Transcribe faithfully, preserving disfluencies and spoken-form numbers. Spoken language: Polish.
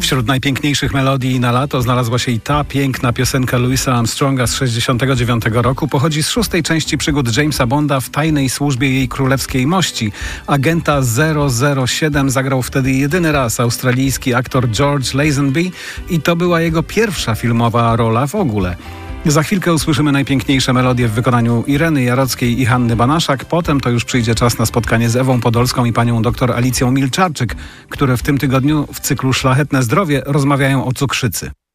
Wśród najpiękniejszych melodii na lato znalazła się i ta piękna piosenka Louisa Armstronga z sześćdziesiątego dziewiątego roku. Pochodzi z szóstej części przygód Jamesa Bonda w tajnej służbie jej królewskiej mości. Agenta zero zero siedem zagrał wtedy jedyny raz australijski aktor George Lazenby i to była jego pierwsza filmowa rola w ogóle. Za chwilkę usłyszymy najpiękniejsze melodie w wykonaniu Ireny Jarockiej i Hanny Banaszak. Potem to już przyjdzie czas na spotkanie z Ewą Podolską i panią dr Alicją Milczarczyk, które w tym tygodniu w cyklu Szlachetne Zdrowie rozmawiają o cukrzycy.